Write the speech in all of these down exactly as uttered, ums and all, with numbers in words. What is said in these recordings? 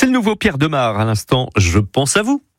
le nouveau Pierre Demar. À l'instant, je pense à vous.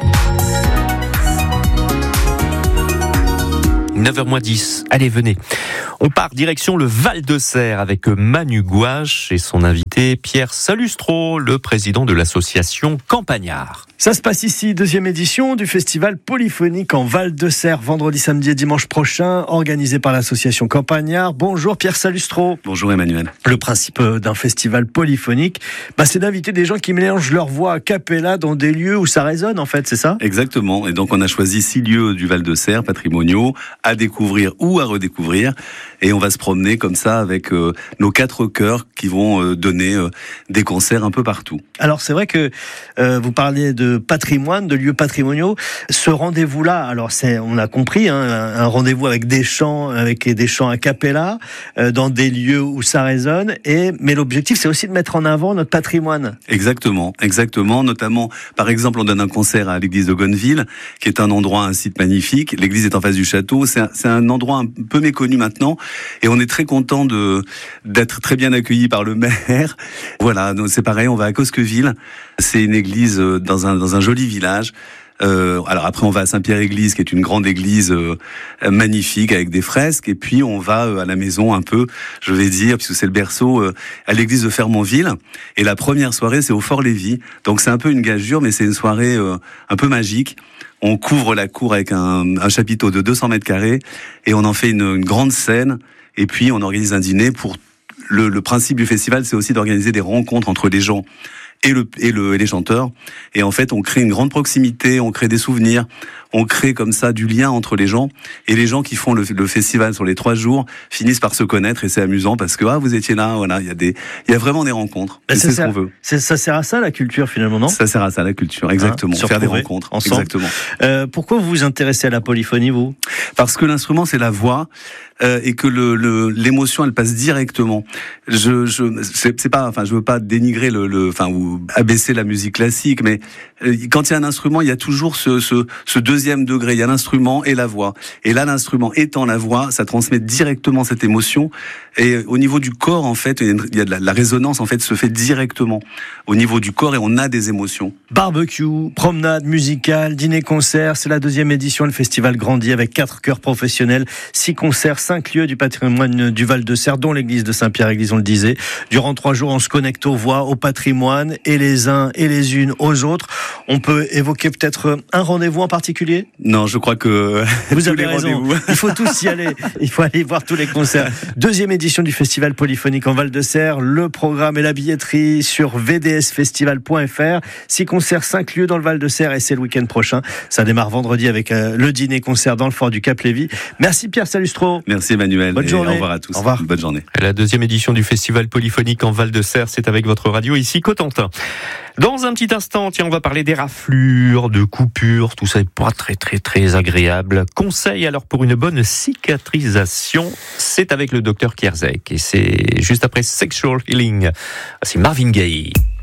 neuf heures moins dix. Allez, venez. On part direction le Val-de-Serre avec Manu Gouache et son invité Pierre Salustro, le président de l'association Campagnard. Ça se passe ici, deuxième édition du festival polyphonique en Val-de-Serre, vendredi, samedi et dimanche prochain, organisé par l'association Campagnard. Bonjour Pierre Salustro. Bonjour Emmanuel. Le principe d'un festival polyphonique, bah, c'est d'inviter des gens qui mélangent leur voix a cappella dans des lieux où ça résonne en fait, c'est ça ? Exactement, et donc on a choisi six lieux du Val-de-Serre patrimoniaux à découvrir ou à redécouvrir, et on va se promener comme ça avec euh, nos quatre chœurs qui vont euh, donner euh, des concerts un peu partout. Alors c'est vrai que euh, vous parliez de patrimoine, de lieux patrimoniaux. Ce rendez-vous-là, alors c'est, on a compris, hein, un rendez-vous avec des chants, avec des chants a cappella, euh, dans des lieux où ça résonne. Et mais l'objectif, c'est aussi de mettre en avant notre patrimoine. Exactement, exactement. Notamment, par exemple, on donne un concert à l'église de Gonneville, qui est un endroit, un site magnifique. L'église est en face du château. C'est un, c'est un endroit un peu méconnu maintenant, et on est très content de d'être très bien accueillis par le maire. Voilà, donc c'est pareil. On va à Cosqueville. C'est une église dans un dans un joli village. Euh, alors après on va à Saint-Pierre-Église, qui est une grande église euh, magnifique avec des fresques, et puis on va euh, à la maison un peu, je vais dire, puisque c'est le berceau, euh, à l'église de Fermonville. Et la première soirée c'est au Fort-Lévis, donc c'est un peu une gageure, mais c'est une soirée euh, un peu magique. On couvre la cour avec un, un chapiteau de deux cents mètres carrés, et on en fait une, une grande scène, et puis on organise un dîner. Pour le, le principe du festival, c'est aussi d'organiser des rencontres entre les gens et le et le et les chanteurs, et en fait on crée une grande proximité, on crée des souvenirs, on crée comme ça du lien entre les gens, et les gens qui font le, le festival sur les trois jours finissent par se connaître, et c'est amusant parce que ah vous étiez là, voilà, il y a des il y a vraiment des rencontres, et c'est ce qu'on veut. C'est, ça sert à ça la culture finalement, non ? Ça sert à ça la culture, exactement, hein, faire des rencontres ensemble. Exactement. Euh, pourquoi vous vous intéressez à la polyphonie, vous ? Parce que l'instrument c'est la voix, euh, et que le, le l'émotion elle passe directement. Je je c'est, c'est pas enfin je veux pas dénigrer le le enfin ou abaisser la musique classique, mais euh, quand il y a un instrument, il y a toujours ce ce ce deuxième degré, il y a l'instrument et la voix. Et là l'instrument étant la voix, ça transmet directement cette émotion, et au niveau du corps en fait, il y a de la, la résonance en fait se fait directement au niveau du corps, et on a des émotions. Barbecue, promenade musicale, dîner-concert, c'est la deuxième édition. Le festival grandit avec quatre chœurs professionnels, six concerts, cinq lieux du patrimoine du Val-de-Serre, dont l'église de Saint-Pierre-Église, on le disait. Durant trois jours, on se connecte aux voix, au patrimoine, et les uns et les unes aux autres. On peut évoquer peut-être un rendez-vous en particulier ? Non, je crois que vous tous avez les raison. Rendez-vous. Il faut tous y aller. Il faut aller voir tous les concerts. Deuxième édition du festival polyphonique en Val-de-Serre. Le programme et la billetterie sur v d s festival point f r. Six concerts, cinq lieux dans le Val-de-Serre, et c'est le week-end prochain. Ça démarre vendredi avec euh, le dîner-concert dans le fort du Cap-Lévis. Merci Pierre Salustro. Merci Emmanuel. Bonne journée. Au revoir à tous. Au revoir. Bonne journée. La deuxième édition du festival polyphonique en Val-de-Serre, c'est avec votre radio ici Cotentin. Dans un petit instant, tiens, on va parler des raflures, de coupures, tout ça n'est pas très très très agréable. Conseil alors pour une bonne cicatrisation, c'est avec le docteur Kierzek, et c'est juste après Sexual Healing. C'est Marvin Gaye.